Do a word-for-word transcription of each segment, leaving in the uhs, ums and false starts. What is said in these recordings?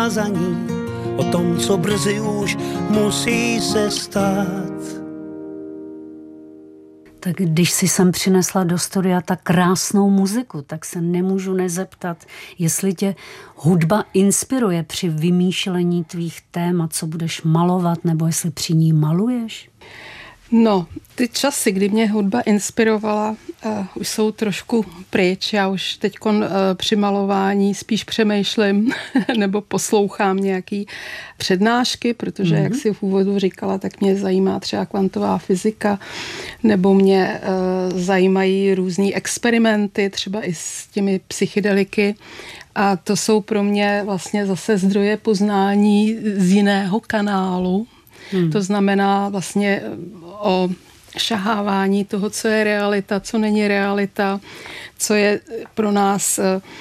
za ní, o tom, co brzy už musí se stát. Tak když si sem přinesla do studia tak krásnou muziku, tak se nemůžu nezeptat, jestli tě hudba inspiruje při vymýšlení tvých témat, co budeš malovat, nebo jestli při ní maluješ? No, ty časy, kdy mě hudba inspirovala, uh, už jsou trošku pryč. Já už teď uh, při malování spíš přemýšlím nebo poslouchám nějaký přednášky, protože, mm-hmm. jak si v úvodu říkala, tak mě zajímá třeba kvantová fyzika, nebo mě uh, zajímají různý experimenty, třeba i s těmi psychedeliky. A to jsou pro mě vlastně zase zdroje poznání z jiného kanálu. Hmm. To znamená vlastně o šahávání toho, co je realita, co není realita, co je pro nás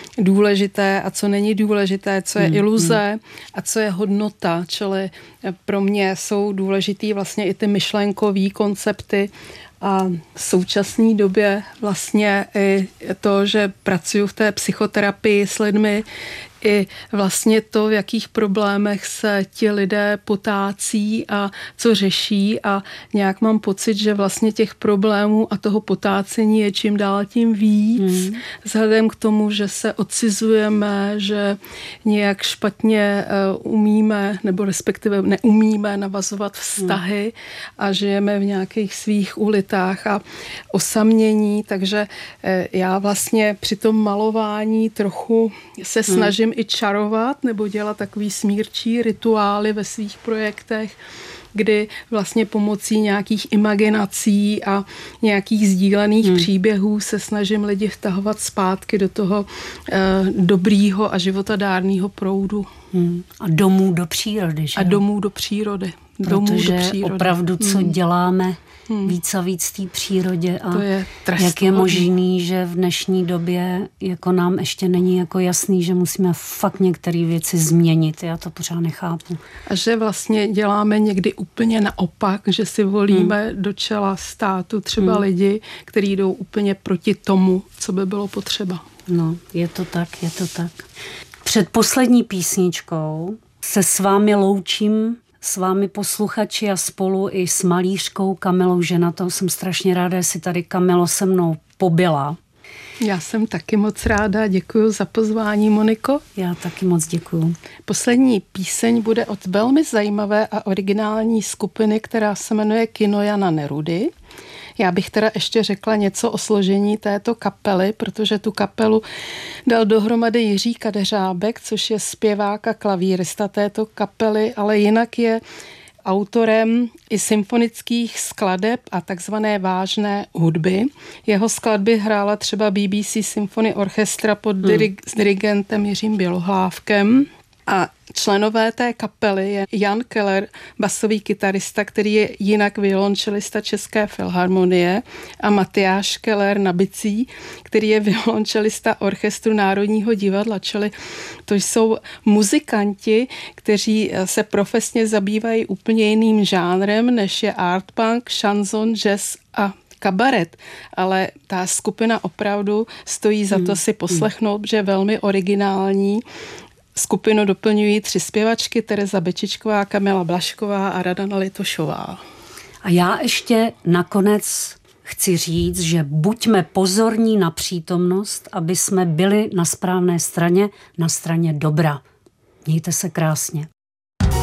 důležité a co není důležité, co je hmm. iluze a co je hodnota. Čili pro mě jsou důležitý vlastně i ty myšlenkové koncepty. A v současné době vlastně i to, že pracuji v té psychoterapii s lidmi, i vlastně to, v jakých problémech se ti lidé potácí a co řeší, a nějak mám pocit, že vlastně těch problémů a toho potácení je čím dál tím víc, hmm. vzhledem k tomu, že se odcizujeme, že nějak špatně uh, umíme, nebo respektive neumíme navazovat vztahy hmm. a žijeme v nějakých svých ulitách a osamění, takže uh, já vlastně při tom malování trochu se snažím hmm. i čarovat nebo dělat takový smírčí rituály ve svých projektech, kdy vlastně pomocí nějakých imaginací a nějakých sdílených hmm. příběhů se snažím lidi vtahovat zpátky do toho eh, dobrýho a životadárného proudu. Hmm. A domů do přírody, že? A domů do přírody. Domů Protože do přírody. Opravdu, co hmm. děláme hmm. víc a víc v té přírodě a to je jak je možný, že v dnešní době jako nám ještě není jako jasný, že musíme fakt některé věci změnit. Já to pořád nechápu. A že vlastně děláme někdy úplně naopak, že si volíme hmm. do čela státu třeba hmm. lidi, kteří jdou úplně proti tomu, co by bylo potřeba. No, je to tak, je to tak. Před poslední písničkou se s vámi loučím, s vámi posluchači a spolu i s malířkou Kamilou Ženatou. Jsem strašně ráda, jestli tady Kamilo se mnou pobyla. Já jsem taky moc ráda, děkuji za pozvání, Moniko. Já taky moc děkuji. Poslední píseň bude od velmi zajímavé a originální skupiny, která se jmenuje Kino Jana Nerudy. Já bych teda ještě řekla něco o složení této kapely, protože tu kapelu dal dohromady Jiří Kadeřábek, což je zpěvák a klavírista této kapely, ale jinak je autorem i symfonických skladeb a takzvané vážné hudby. Jeho skladby hrála třeba B B C Symphony Orchestra pod hmm. dirig- s dirigentem Jiřím Bělohlávkem. A členové té kapely je Jan Keller, basový kytarista, který je jinak violončelista České filharmonie, a Matyáš Keller na bicí, který je violončelista Orchestru Národního divadla. Čili to jsou muzikanti, kteří se profesně zabývají úplně jiným žánrem, než je art punk, šanson, jazz a kabaret, ale ta skupina opravdu stojí za to si poslechnout, že je velmi originální. Skupinu doplňují tři zpěvačky, Tereza Bečičková, Kamila Blašková a Radana Litošová. A já ještě nakonec chci říct, že buďme pozorní na přítomnost, aby jsme byli na správné straně, na straně dobra. Mějte se krásně.